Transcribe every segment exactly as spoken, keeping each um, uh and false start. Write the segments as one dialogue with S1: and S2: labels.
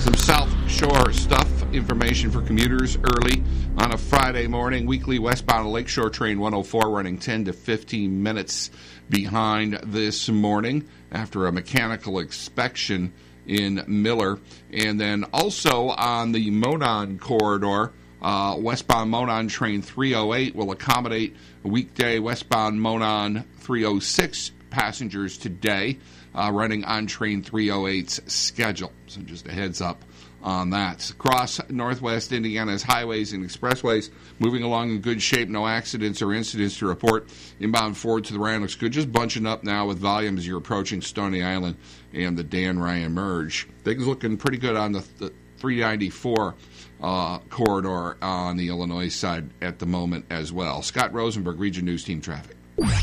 S1: Some South Shore stuff, information for commuters early on a Friday morning. Weekly westbound Lakeshore Train one oh four running ten to fifteen minutes behind this morning after a mechanical inspection in Miller. And then also on the Monon corridor, uh, westbound Monon Train three oh eight will accommodate weekday westbound Monon three oh six passengers today, uh, running on Train three oh eight's schedule. So just a heads up on that. Across Northwest Indiana's highways and expressways, moving along in good shape. No accidents or incidents to report. Inbound forward to the Ryan looks good. Just bunching up now with volume as you're approaching Stony Island and the Dan Ryan merge. Things looking pretty good on the, the three ninety-four uh, corridor on the Illinois side at the moment as well. Scott Rosenberg, Region News Team Traffic.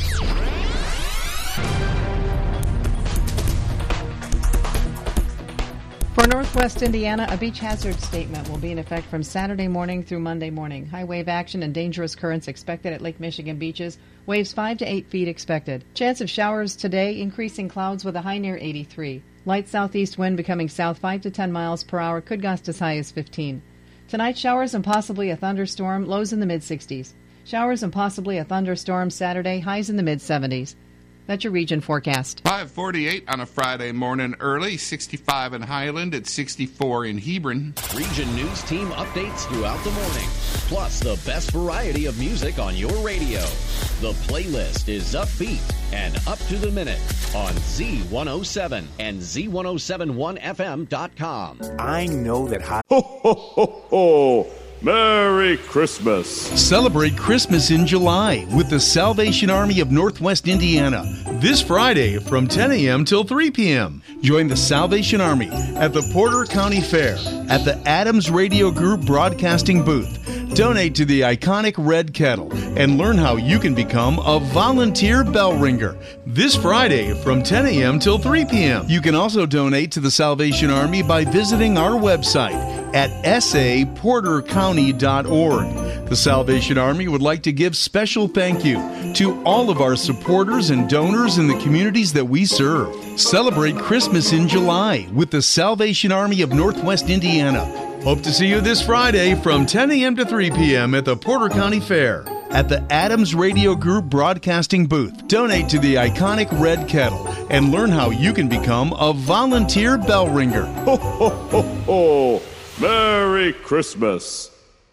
S2: For Northwest Indiana, a beach hazard statement will be in effect from Saturday morning through Monday morning. High wave action and dangerous currents expected at Lake Michigan beaches. Waves five to eight feet expected. Chance of showers today, increasing clouds with a high near eighty-three. Light southeast wind becoming south five to ten miles per hour, could gust as high as fifteen. Tonight, showers and possibly a thunderstorm, lows in the mid-sixties. Showers and possibly a thunderstorm Saturday, highs in the mid-seventies. That's your region forecast.
S1: five forty-eight on a Friday morning early, sixty-five in Highland, at sixty-four in Hebron.
S3: Region News Team updates throughout the morning, plus the best variety of music on your radio. The playlist is upbeat and up to the minute on Z one oh seven and Z ten seventy-one F M dot com.
S4: I know that high... Ho, ho, ho, ho! Merry Christmas.
S5: Celebrate Christmas in July with the Salvation Army of Northwest Indiana this Friday from ten a.m. till three p.m. Join the Salvation Army at the Porter County Fair at the Adams Radio Group Broadcasting booth. Donate to the iconic Red Kettle and learn how you can become a volunteer bell ringer this Friday from ten a.m. till three p.m. You can also donate to the Salvation Army by visiting our website at s a porter county dot org. The Salvation Army would like to give special thank you to all of our supporters and donors in the communities that we serve. Celebrate Christmas in July with the Salvation Army of Northwest Indiana. Hope to see you this Friday from ten a.m. to three p.m. at the Porter County Fair at the Adams Radio Group Broadcasting booth. Donate to the iconic Red Kettle and learn how you can become a volunteer bell ringer.
S4: Ho, ho, ho, ho! Merry Christmas.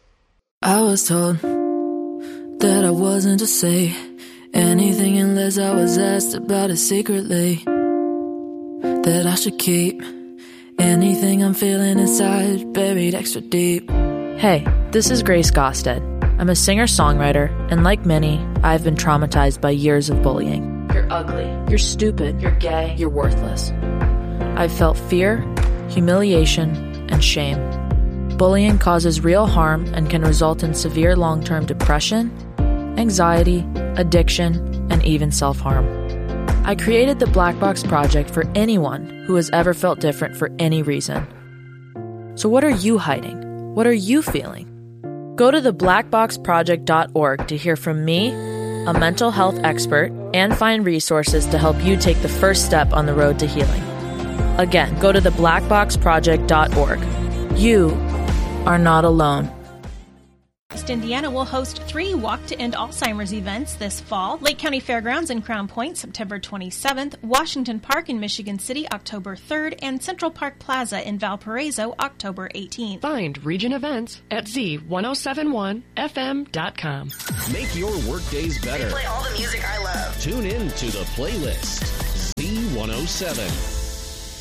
S6: I was told that I wasn't to say anything unless I was asked about it secretly. That I should keep anything I'm feeling inside buried extra deep.
S7: Hey, this is Grace Gosted. I'm a singer-songwriter, and like many, I've been traumatized by years of bullying. You're ugly. You're stupid. You're gay. You're worthless. I've felt fear, humiliation, and shame. Bullying causes real harm and can result in severe long-term depression, anxiety, addiction, and even self-harm. I created the Black Box Project for anyone who has ever felt different for any reason. So what are you hiding? What are you feeling? Go to the black box project dot org to hear from me, a mental health expert, and find resources to help you take the first step on the road to healing. Again, go to the black box project dot org. You are not alone.
S8: West Indiana will host three Walk to End Alzheimer's events this fall. Lake County Fairgrounds in Crown Point, September twenty-seventh, Washington Park in Michigan City, October third, and Central Park Plaza in Valparaiso, October eighteenth.
S9: Find region events at Z ten seventy-one F M dot com.
S3: Make your workdays better.
S10: They play all the music I love.
S3: Tune in to the playlist. Z one oh seven.